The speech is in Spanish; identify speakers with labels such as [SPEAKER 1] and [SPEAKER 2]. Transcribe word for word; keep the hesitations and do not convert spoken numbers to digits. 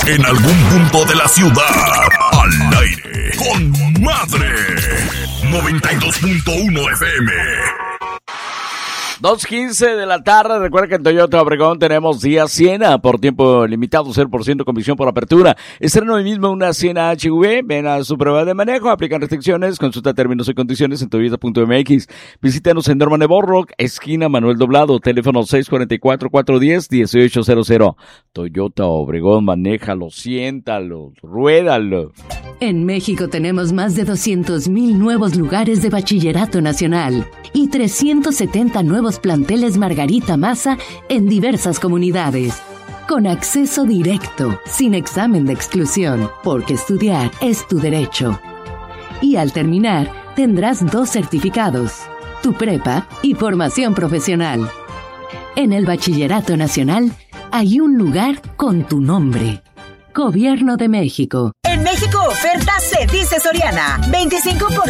[SPEAKER 1] En algún punto de la ciudad. Al aire. Con Madre. noventa y dos punto uno F M.
[SPEAKER 2] dos quince de la tarde. Recuerda que en Toyota Obregón tenemos día Siena por tiempo limitado, cero por ciento comisión por apertura. Estreno hoy mismo una Siena H V. Ven a su prueba de manejo, aplican restricciones, consulta términos y condiciones en toyota punto m x. Visítanos en Norman Borrock, esquina Manuel Doblado, teléfono seis cuatro cuatro, cuatro uno cero, uno ocho cero cero. Toyota Obregón, manéjalo, siéntalo, ruédalo.
[SPEAKER 3] En México tenemos más de doscientos mil nuevos lugares de bachillerato nacional y trescientos setenta nuevos planteles Margarita Maza en diversas comunidades. Con acceso directo, sin examen de exclusión, porque estudiar es tu derecho. Y al terminar, tendrás dos certificados, tu prepa y formación profesional. En el Bachillerato Nacional hay un lugar con tu nombre. Gobierno de México.
[SPEAKER 4] En México oferta se dice Soriana. veinticinco por